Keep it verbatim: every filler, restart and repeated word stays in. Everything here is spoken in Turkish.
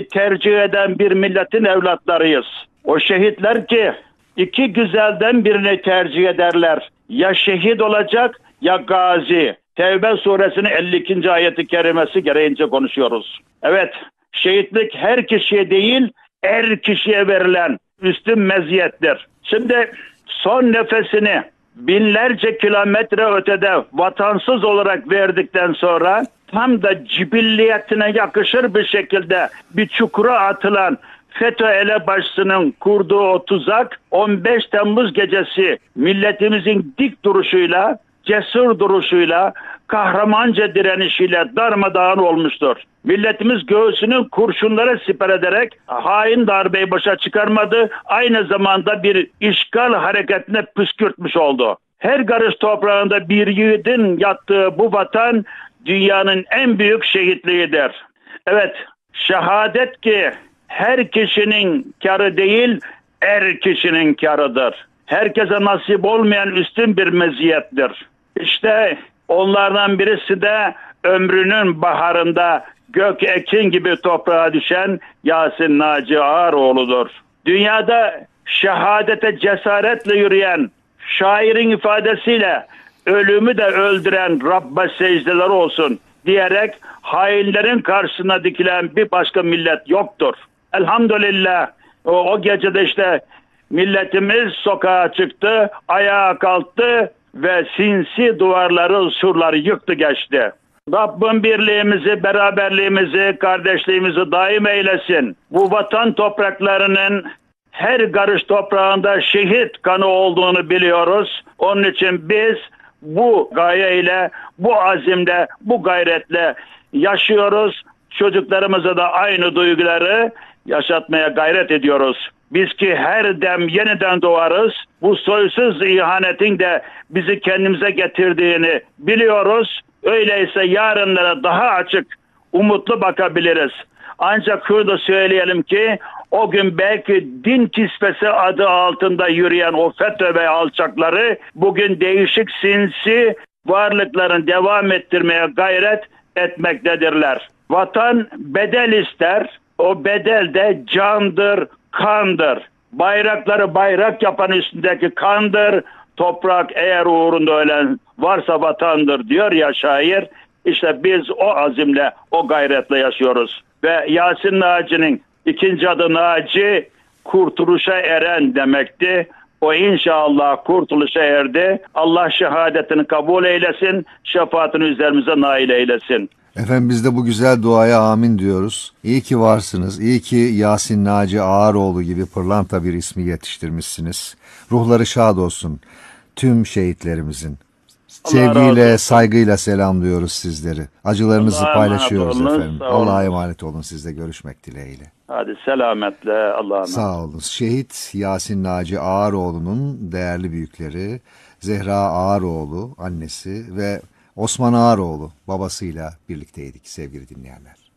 şehitliği tercih eden bir milletin evlatlarıyız. O şehitler ki iki güzelden birini tercih ederler. Ya şehit olacak ya gazi. Tevbe suresinin elli ikinci ayeti kerimesi gereğince konuşuyoruz. Evet, şehitlik her kişiye değil, er kişiye verilen üstün meziyettir. Şimdi son nefesini binlerce kilometre ötede vatansız olarak verdikten sonra tam da cibilliyetine yakışır bir şekilde bir çukura atılan FETÖ elebaşısının kurduğu o tuzak on beş Temmuz gecesi milletimizin dik duruşuyla, cesur duruşuyla, kahramanca direnişiyle darmadağın olmuştur. Milletimiz göğsünün kurşunlara siper ederek hain darbeyi başa çıkarmadı. Aynı zamanda bir işgal hareketine püskürtmüş oldu. Her karış toprağında bir yiğidin yattığı bu vatan dünyanın en büyük şehitliğidir. Evet, şehadet ki her kişinin kârı değil, er kişinin kârıdır. Herkese nasip olmayan üstün bir meziyettir. İşte onlardan birisi de ömrünün baharında gök ekin gibi toprağa düşen Yasin Naci Ağaroğlu'dur. Dünyada şehadete cesaretle yürüyen, şairin ifadesiyle ölümü de öldüren Rabb'a secdeler olsun diyerek hainlerin karşısına dikilen bir başka millet yoktur. Elhamdülillah o, o gecede işte milletimiz sokağa çıktı, ayağa kalktı ve sinsi duvarları, surları yıktı geçti. Rabbim birliğimizi, beraberliğimizi, kardeşliğimizi daim eylesin. Bu vatan topraklarının her karış toprağında şehit kanı olduğunu biliyoruz. Onun için biz bu gayeyle, bu azimle, bu gayretle yaşıyoruz. Çocuklarımıza da aynı duyguları yaşatmaya gayret ediyoruz. Biz ki her dem yeniden doğarız. Bu soysuz ihanetin de bizi kendimize getirdiğini biliyoruz. Öyleyse yarınlara daha açık, umutlu bakabiliriz. Ancak şurada söyleyelim ki o gün belki din kisvesi adı altında yürüyen o FETÖ ve alçakları bugün değişik sinsi varlıkların devam ettirmeye gayret etmektedirler. Vatan bedel ister. O bedel de candır, kandır. Bayrakları bayrak yapan üstündeki kandır. Toprak eğer uğrunda ölen varsa vatandır diyor ya şair. İşte biz o azimle, o gayretle yaşıyoruz. Ve Yasin Naci'nin ikinci adı Naci, kurtuluşa eren demekti. O inşallah kurtuluşa erdi. Allah şehadetini kabul eylesin, şefaatini üzerimize nail eylesin. Efendim biz de bu güzel duaya amin diyoruz. İyi ki varsınız. İyi ki Yasin Naci Ağaroğlu gibi pırlanta bir ismi yetiştirmişsiniz. Ruhları şad olsun tüm şehitlerimizin. Sevgiyle, saygıyla selamlıyoruz sizleri. Acılarınızı Allah'a paylaşıyoruz olunuz, efendim. Allah'a emanet olun, sizle görüşmek dileğiyle. Hadi selametle, Allah'a emanet. Sağ olun. Şehit Yasin Naci Ağaroğlu'nun değerli büyükleri Zehra Ağaroğlu annesi ve Osman Ağaroğlu babasıyla birlikteydik sevgili dinleyenler.